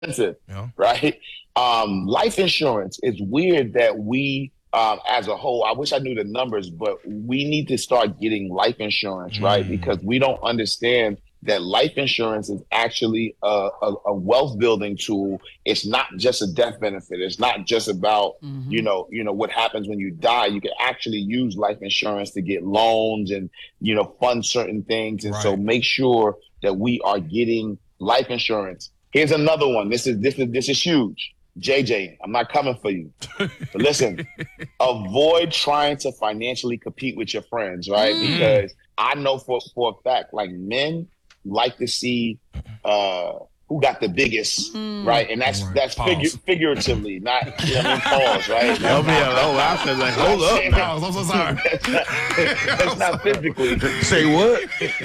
expensive, Yeah. right? Life insurance is weird that we, as a whole, I wish I knew the numbers, but we need to start getting life insurance, right? Because we don't understand that life insurance is actually a wealth building tool. It's not just a death benefit. It's not just about, what happens when you die. You can actually use life insurance to get loans and, fund certain things. And so Right. make sure that we are getting life insurance. Here's another one. This is huge. JJ, I'm not coming for you. But listen, avoid trying to financially compete with your friends, right? Because I know for a fact, like men like to see who got the biggest, right? And that's Pause. figuratively, not pause, right? Help me out. Oh, I said like, hold up. Pause. I'm so sorry. That's not physically. Say what?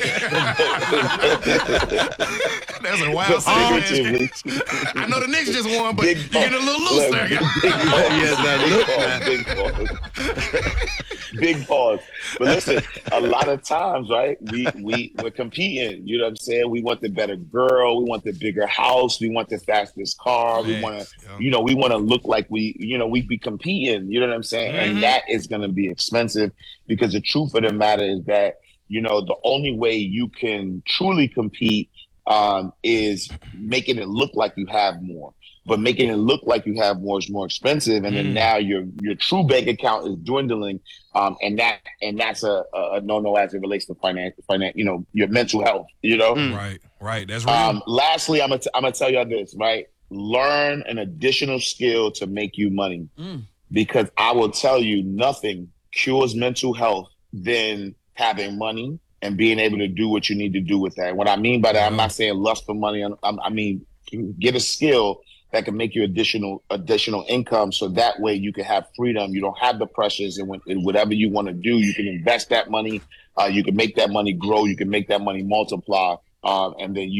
That's a wild Figuratively. saying. I know the Knicks just won, but Big you get a little loose look, there. Big pause. Big pause. But listen, a lot of times, right? We're competing. You know what I'm saying? We want the better girl. We want the bigger house. We want the fastest car. We want to, we want to look like we be competing. You know what I'm saying? And that is going to be expensive because the truth of the matter is that, the only way you can truly compete is making it look like you have more. But making it look like you have more is more expensive, and then now your true bank account is dwindling, and that's a no as it relates to finance, your mental health. Right. That's real. Lastly, I'm gonna tell y'all this, right? Learn an additional skill to make you money, because I will tell you nothing cures mental health than having money and being able to do what you need to do with that. And what I mean by that, I'm not saying lust for money. I mean get a skill that can make you additional income, so that way you can have freedom. You don't have the pressures, and whatever you want to do, you can invest that money. You can make that money grow. You can make that money multiply, and then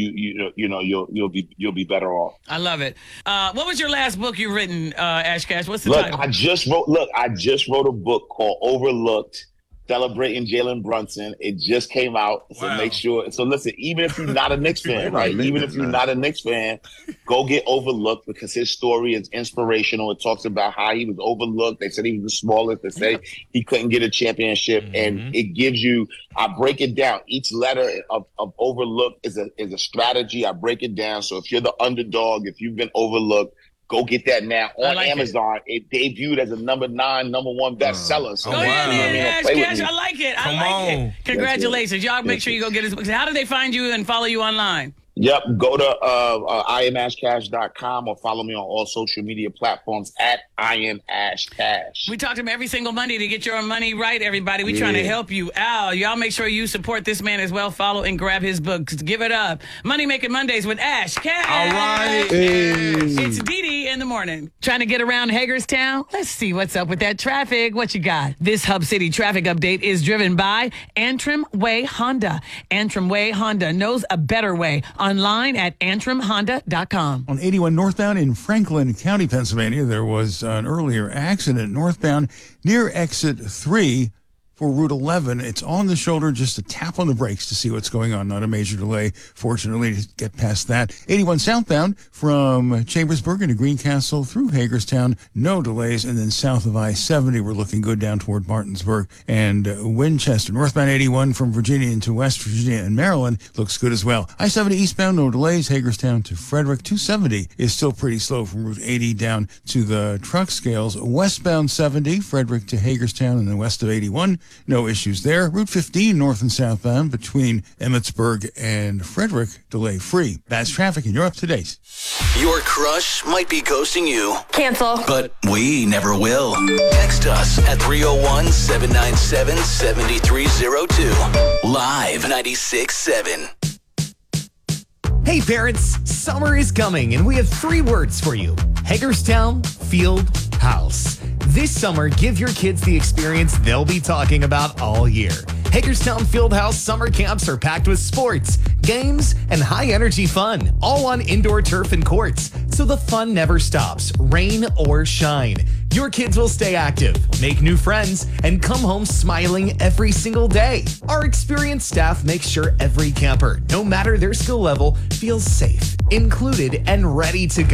you'll be better off. I love it. What was your last book you've written, Ash Cash? What's the title? I just wrote a book called Overlooked, celebrating Jalen Brunson. It just came out. So make sure. So listen, even if you're not a Knicks fan, right? Even if you're not a Knicks fan, go get Overlooked, because his story is inspirational. It talks about how he was overlooked. They said he was the smallest. They say he couldn't get a championship. And it gives you, I break it down. Each letter of Overlooked is a strategy. I break it down. So if you're the underdog, if you've been overlooked, go get that now on Amazon. It debuted as a number 9, number 1 bestseller. So Go ahead, Ash Cash. I like it. Come on. Congratulations. Y'all make sure you go get his book. How do they find you and follow you online? Yep. Go to IamAshCash.com or follow me on all social media platforms at IamAshCash. We talk to him every single Monday to get your money right, everybody. We're trying to help you out. Y'all make sure you support this man as well. Follow and grab his book. Give it up. Money Making Mondays with Ash Cash. All right. It's Dee Dee in the morning. Trying to get around Hagerstown? Let's see what's up with that traffic. What you got? This Hub City traffic update is driven by Antrim Way Honda. Antrim Way Honda knows a better way. Online at antrimhonda.com. On 81 northbound in Franklin County, Pennsylvania, there was an earlier accident northbound near exit 3 for Route 11. It's on the shoulder, just a tap on the brakes to see what's going on. Not a major delay, fortunately, to get past that. 81 southbound from Chambersburg into Greencastle through Hagerstown, no delays. And then south of I-70, we're looking good down toward Martinsburg and Winchester. Northbound 81 from Virginia into West Virginia and Maryland looks good as well. I-70 eastbound, no delays. Hagerstown to Frederick. 270 is still pretty slow from Route 80 down to the truck scales. Westbound 70, Frederick to Hagerstown and then west of 81. No issues there. Route 15 north and southbound between Emmitsburg and Frederick, delay free. That's traffic and you're up to date. Your crush might be ghosting you. Cancel. But we never will. Text us at 301-797-7302. Live 96.7. Hey parents, summer is coming and we have 3 words for you. Hagerstown Field House. This summer, give your kids the experience they'll be talking about all year. Hagerstown Fieldhouse summer camps are packed with sports, games, and high-energy fun, all on indoor turf and courts, so the fun never stops, rain or shine. Your kids will stay active, make new friends, and come home smiling every single day. Our experienced staff makes sure every camper, no matter their skill level, feels safe, included, and ready to go.